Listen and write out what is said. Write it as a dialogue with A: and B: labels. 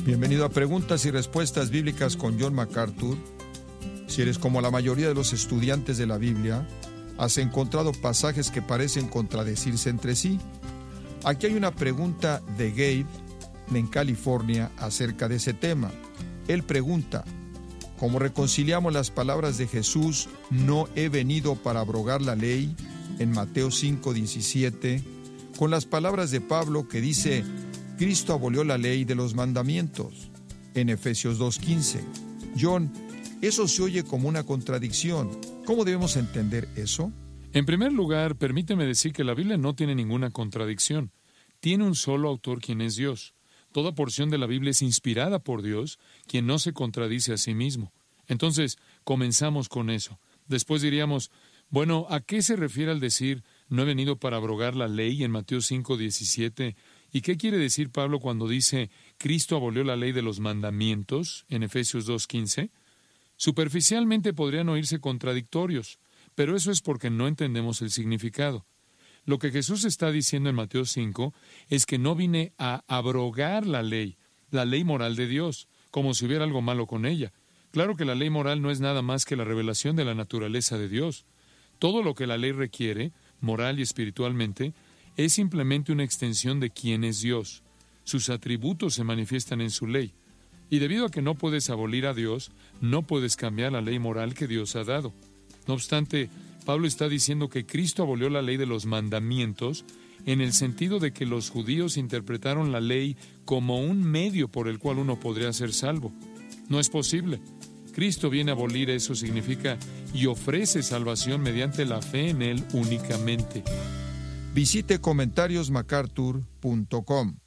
A: Bienvenido a Preguntas y Respuestas Bíblicas con John MacArthur. Si eres como la mayoría de los estudiantes de la Biblia, has encontrado pasajes que parecen contradecirse entre sí. Aquí hay una pregunta de Gabe, en California, acerca de ese tema. Él pregunta: ¿cómo reconciliamos las palabras de Jesús, no he venido para abrogar la ley, en Mateo 5:17, con las palabras de Pablo que dice: Cristo abolió la ley de los mandamientos, en Efesios 2:15? John, eso se oye como una contradicción. ¿Cómo debemos entender eso?
B: En primer lugar, permíteme decir que la Biblia no tiene ninguna contradicción. Tiene un solo autor, quien es Dios. Toda porción de la Biblia es inspirada por Dios, quien no se contradice a sí mismo. Entonces, comenzamos con eso. Después diríamos, bueno, ¿a qué se refiere al decir no he venido para abrogar la ley en Mateo 5:17? ¿Y qué quiere decir Pablo cuando dice Cristo abolió la ley de los mandamientos en Efesios 2:15? Superficialmente podrían oírse contradictorios, pero eso es porque no entendemos el significado. Lo que Jesús está diciendo en Mateo 5 es que no vine a abrogar la ley moral de Dios, como si hubiera algo malo con ella. Claro que la ley moral no es nada más que la revelación de la naturaleza de Dios. Todo lo que la ley requiere, moral y espiritualmente, es simplemente una extensión de quién es Dios. Sus atributos se manifiestan en su ley. Y debido a que no puedes abolir a Dios, no puedes cambiar la ley moral que Dios ha dado. No obstante, Pablo está diciendo que Cristo abolió la ley de los mandamientos en el sentido de que los judíos interpretaron la ley como un medio por el cual uno podría ser salvo. No es posible. Cristo viene a abolir eso, significa, y ofrece salvación mediante la fe en Él únicamente.
A: Visite comentariosmacarthur.com.